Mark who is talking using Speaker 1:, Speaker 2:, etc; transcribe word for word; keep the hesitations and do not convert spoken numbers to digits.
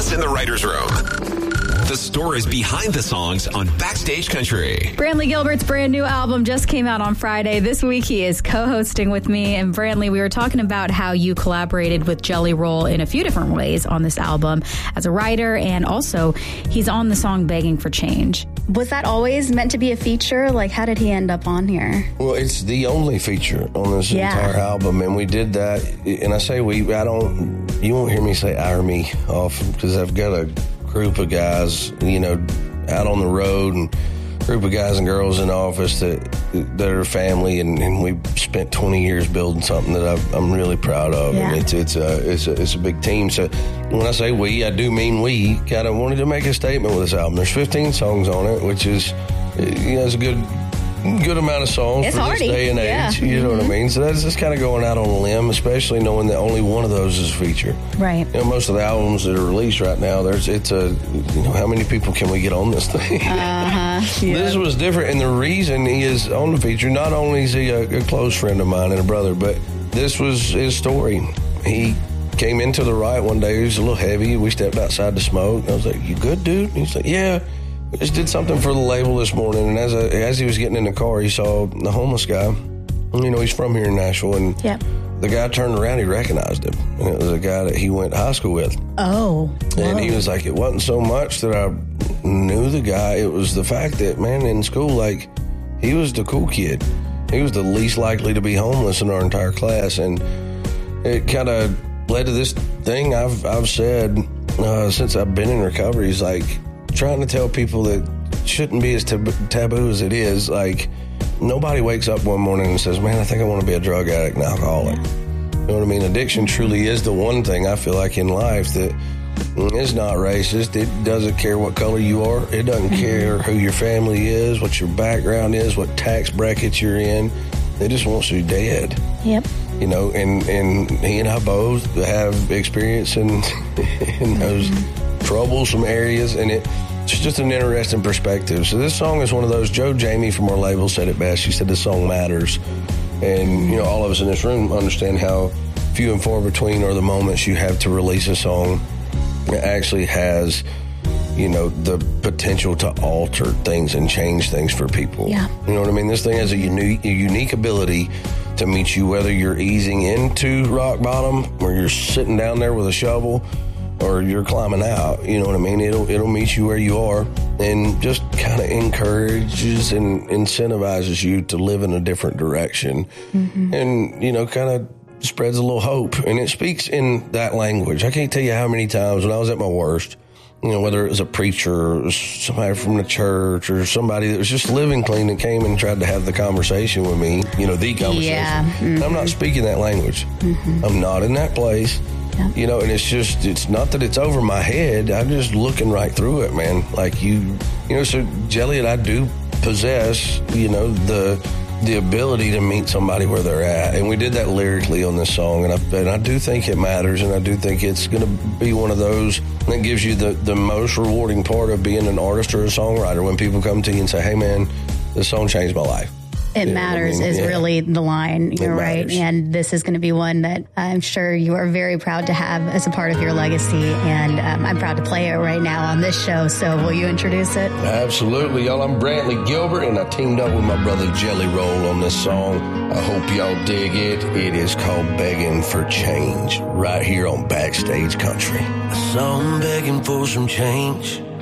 Speaker 1: us in the writer's room. The stories behind the songs on Backstage Country.
Speaker 2: Brantley Gilbert's brand new album just came out on Friday. This week he is co-hosting with me. And Brantley, we were talking about how you collaborated with Jelly Roll in a few different ways on this album as a writer, and also he's on the song Begging for Change. Was that always meant to be a feature? Like, how did he end up on here?
Speaker 3: Well, it's the only feature on this yeah. entire album, and we did that. And I say we, I don't, you won't hear me say I or me often, because I've got a group of guys, you know, out on the road, and group of guys and girls in the office that that are family, and, and we spent twenty years building something that I've, I'm really proud of, yeah. and it's it's a it's a it's a big team. So when I say we, I do mean we. Kind of wanted to make a statement with this album. There's fifteen songs on it, which is, you know, it's a good good amount of songs
Speaker 2: it's
Speaker 3: for
Speaker 2: hardy.
Speaker 3: this day and age.
Speaker 2: Yeah.
Speaker 3: You know
Speaker 2: mm-hmm.
Speaker 3: what I mean? So that's just kind of going out on a limb, especially knowing that only one of those is a feature.
Speaker 2: Right.
Speaker 3: You know, most of the albums that are released right now, there's it's a, you know, how many people can we get on this thing?
Speaker 2: Uh-huh. Yeah.
Speaker 3: This was different, and the reason he is on the feature, not only is he a, a close friend of mine and a brother, but this was his story. He came into the riot one day. He was a little heavy. We stepped outside to smoke. I was like, "You good, dude?" And he's like, "Yeah. I just did something for the label this morning," and as I, as he was getting in the car, he saw the homeless guy. You know, he's from here in Nashville, and
Speaker 2: yep.
Speaker 3: the guy turned around, he recognized him, and it was a guy that he went to high school with.
Speaker 2: Oh. Whoa.
Speaker 3: And he was like, it wasn't so much that I knew the guy, it was the fact that, man, in school, like, he was the cool kid. He was the least likely to be homeless in our entire class, and it kind of led to this thing I've I've said uh, since I've been in recovery, is like, trying to tell people that shouldn't be as tab- taboo as it is. Like, nobody wakes up one morning and says, man, I think I want to be a drug addict and alcoholic. You know what I mean? Addiction truly is the one thing I feel like in life that is not racist. It doesn't care what color you are. It doesn't mm-hmm. care who your family is, what your background is, what tax bracket you're in. It just wants you dead.
Speaker 2: Yep.
Speaker 3: You know, and, and he and I both have experience in, in those mm-hmm. troublesome areas, and it, it's just an interesting perspective. So this song is one of those. Joe Jamie from our label said it best. She said the song matters. And, you know, all of us in this room understand how few and far between are the moments you have to release a song that actually has, you know, the potential to alter things and change things for people.
Speaker 2: Yeah.
Speaker 3: You know what I mean? This thing has a unique, a unique ability to meet you, whether you're easing into rock bottom or you're sitting down there with a shovel or you're climbing out. You know what I mean? It'll it'll meet you where you are, and just kind of encourages and incentivizes you to live in a different direction. Mm-hmm. And, you know, kind of spreads a little hope. And it speaks in that language. I can't tell you how many times when I was at my worst, you know, whether it was a preacher or somebody from the church or somebody that was just living clean that came and tried to have the conversation with me, you know, the conversation.
Speaker 2: Yeah. Mm-hmm.
Speaker 3: I'm not speaking that language. Mm-hmm. I'm not in that place. Yeah. You know, and it's just, it's not that it's over my head. I'm just looking right through it, man. Like you, you know, so Jelly and I do possess, you know, the the ability to meet somebody where they're at. And we did that lyrically on this song. And I, and I do think it matters. And I do think it's going to be one of those that gives you the, the most rewarding part of being an artist or a songwriter, when people come to you and say, hey, man, this song changed my life.
Speaker 2: It you matters I mean? is yeah. really the line. You're right. And this is going to be one that I'm sure you are very proud to have as a part of your legacy. And um, I'm proud to play it right now on this show. So will you introduce it?
Speaker 3: Absolutely, y'all. I'm Brantley Gilbert, and I teamed up with my brother Jelly Roll on this song. I hope y'all dig it. It is called Begging for Change, right here on Backstage Country.
Speaker 4: I saw him begging for some change.